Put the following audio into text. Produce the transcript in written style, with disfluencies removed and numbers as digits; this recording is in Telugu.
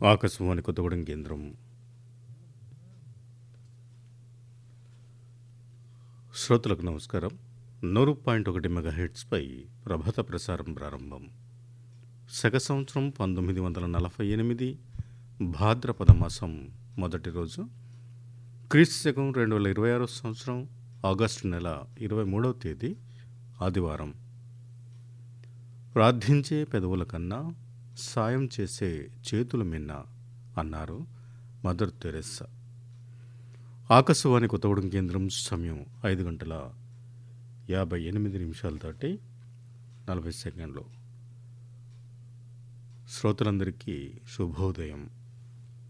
ఆకాశవాణి కొత్తగూడెం కేంద్రం. శ్రోతలకు నమస్కారం. 100.1 మెగాహెర్ట్జ్పై ప్రభాత ప్రసారం ప్రారంభం. శక సంవత్సరం 1948 భాద్రపద మాసం మొదటి రోజు, క్రీస్తు శకం 2026 సంవత్సరం ఆగస్టు నెల 23వ తేదీ ఆదివారం. ప్రార్థించే పెదవుల కన్నా సాయం చేసే చేతులు మిన్న అన్నారు మదర్ తెరెస్సా. ఆకాశవాణి కొత్తగూడెం కేంద్రం. సమయం 5:58 దాటి 40 సెకండ్లు. శ్రోతలందరికీ శుభోదయం.